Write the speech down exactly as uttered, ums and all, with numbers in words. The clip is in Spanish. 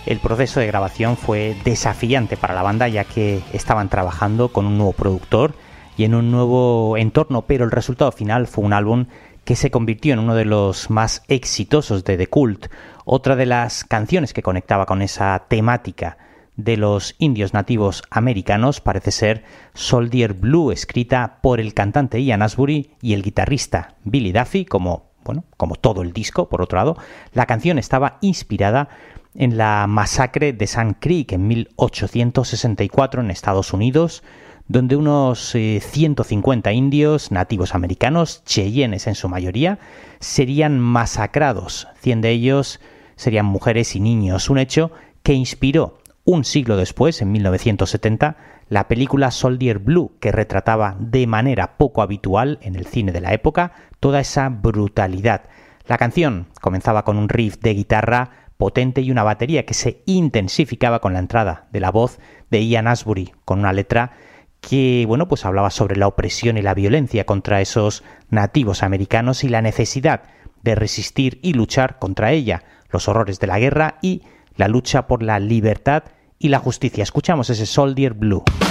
El proceso de grabación fue desafiante para la banda, ya que estaban trabajando con un nuevo productor y en un nuevo entorno, pero el resultado final fue un álbum que se convirtió en uno de los más exitosos de The Cult. Otra de las canciones que conectaba con esa temática de los indios nativos americanos parece ser Soldier Blue, escrita por el cantante Ian Astbury y el guitarrista Billy Duffy, como, bueno, como todo el disco, por otro lado. La canción estaba inspirada en la masacre de Sand Creek en mil ochocientos sesenta y cuatro en Estados Unidos, donde unos eh, ciento cincuenta indios nativos americanos, cheyennes en su mayoría, serían masacrados. cien de ellos serían mujeres y niños, un hecho que inspiró un siglo después, en mil novecientos setenta, la película Soldier Blue, que retrataba de manera poco habitual en el cine de la época toda esa brutalidad. La canción comenzaba con un riff de guitarra potente y una batería que se intensificaba con la entrada de la voz de Ian Astbury, con una letra que, bueno, pues hablaba sobre la opresión y la violencia contra esos nativos americanos y la necesidad de resistir y luchar contra ella, los horrores de la guerra y la lucha por la libertad y la justicia. Escuchamos ese Soldier Blue.